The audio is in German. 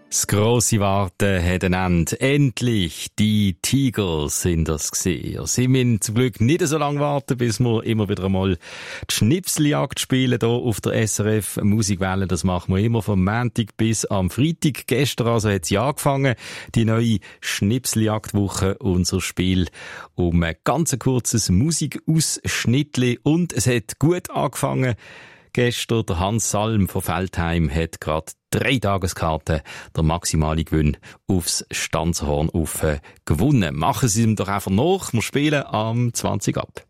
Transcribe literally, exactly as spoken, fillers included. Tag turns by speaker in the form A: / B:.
A: Das grosse Warten hat ein Ende. Endlich, die Tigers sind das gewesen. Sie müssen zum Glück nicht so lange warten, bis wir immer wieder einmal die Schnipseljagd spielen hier auf der S R F Musikwelle. Das machen wir immer vom Montag bis am Freitag. Gestern also hat sie angefangen, die neue Schnipseljagdwoche, unser Spiel um ein ganz kurzes Musikausschnittli. Und es hat gut angefangen. Gestern der Hans Salm von Feldheim hat gerade drei Tageskarten, der maximale Gewinn aufs Stanzhorn auf gewonnen. Machen Sie ihm doch einfach nach. Wir spielen am zwanzig ab.